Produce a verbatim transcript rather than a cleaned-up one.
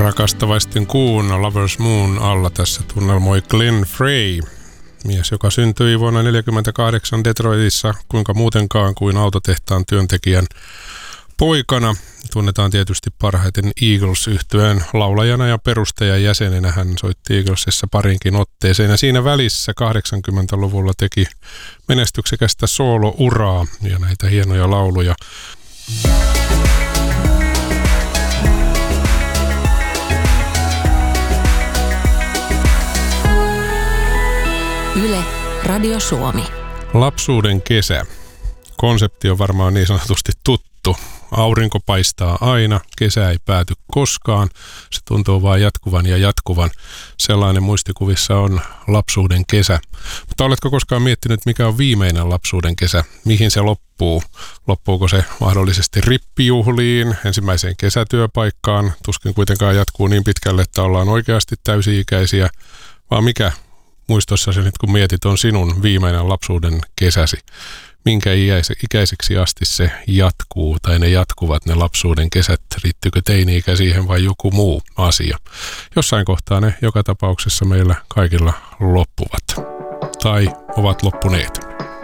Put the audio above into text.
Rakastavaisten kuun Lover's Moon alla tässä tunnelmoi Glenn Frey, mies, joka syntyi vuonna tuhatyhdeksänsataaneljäkymmentäkahdeksan Detroitissa, kuinka muutenkaan kuin autotehtaan työntekijän poikana. Tunnetaan tietysti parhaiten Eagles-yhtyeen laulajana ja perustajajäsenenä. Hän soitti Eaglesissa parinkin otteeseen ja siinä välissä kahdeksankymmentäluvulla teki menestyksekästä soolo-uraa ja näitä hienoja lauluja. Yle, Radio Suomi. Lapsuuden kesä. Konsepti on varmaan niin sanotusti tuttu. Aurinko paistaa aina, kesä ei pääty koskaan. Se tuntuu vaan jatkuvan ja jatkuvan. Sellainen muistikuvissa on lapsuuden kesä. Mutta oletko koskaan miettinyt, mikä on viimeinen lapsuuden kesä? Mihin se loppuu? Loppuuko se mahdollisesti rippijuhliin, ensimmäiseen kesätyöpaikkaan? Tuskin kuitenkaan jatkuu niin pitkälle, että ollaan oikeasti täysi-ikäisiä. Vaan mikä muistossasi nyt kun mietit on sinun viimeinen lapsuuden kesäsi? Minkä ikäiseksi asti se jatkuu tai ne jatkuvat ne lapsuuden kesät? Riittyykö teini-ikä siihen vai joku muu asia? Jossain kohtaa ne joka tapauksessa meillä kaikilla loppuvat tai ovat loppuneet.